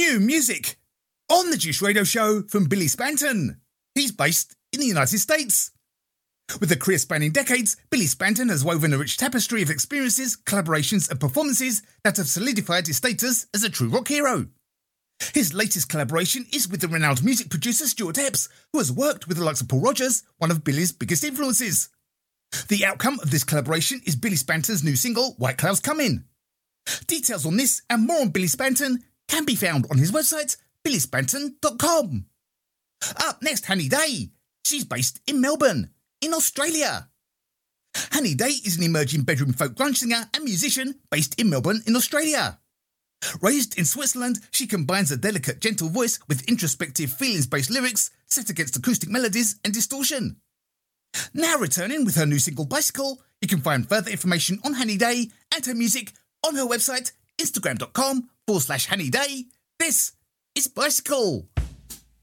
New music on the Juice Radio Show from Billy Spanton. He's based in the United States. With a career spanning decades, Billy Spanton has woven a rich tapestry of experiences, collaborations and performances that have solidified his status as a true rock hero. His latest collaboration is with the renowned music producer Stuart Epps, who has worked with the likes of Paul Rodgers, one of Billy's biggest influences. The outcome of this collaboration is Billy Spanton's new single, White Clouds Comin'. Details on this and more on Billy Spanton can be found on his website, billyspanton.com. Up next, Honey Day. She's based in Melbourne, in Australia. Honey Day is an emerging bedroom folk grunge singer and musician based in Melbourne, in Australia. Raised in Switzerland, she combines a delicate, gentle voice with introspective, feelings-based lyrics set against acoustic melodies and distortion. Now returning with her new single, Bicycle, you can find further information on Honey Day and her music on her website, instagram.com/honeyday. This is Bicycle.